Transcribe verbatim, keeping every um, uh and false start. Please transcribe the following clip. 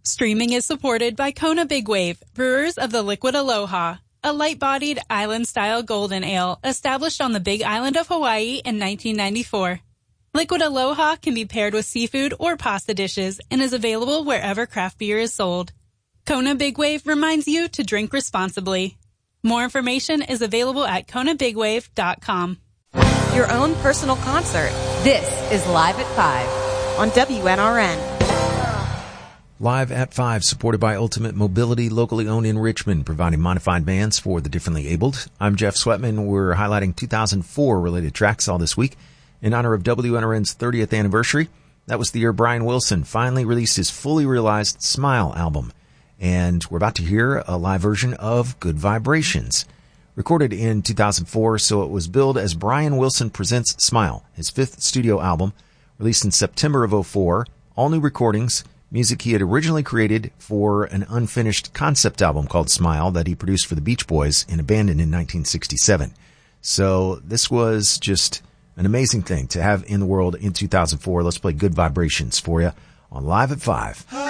Streaming is supported by Kona Big Wave, brewers of the Liquid Aloha, a light-bodied island-style golden ale established on the Big Island of Hawaii in nineteen ninety-four. Liquid Aloha can be paired with seafood or pasta dishes and is available wherever craft beer is sold. Kona Big Wave reminds you to drink responsibly. More information is available at kona big wave dot com. Your own personal concert. This is Live at five on W N R N. Live at five, supported by Ultimate Mobility, locally owned in Richmond, providing modified vans for the differently abled. I'm Jeff Sweatman. We're highlighting two thousand four related tracks all this week in honor of W N R N's thirtieth anniversary. That was the year Brian Wilson finally released his fully realized Smile album. And we're about to hear a live version of Good Vibrations. Recorded in two thousand four, so it was billed as Brian Wilson Presents Smile, his fifth studio album, released in September of oh four. All new recordings, music he had originally created for an unfinished concept album called Smile that he produced for the Beach Boys and abandoned in nineteen sixty-seven. So this was just an amazing thing to have in the world in two thousand four. Let's play Good Vibrations for you on Live at five.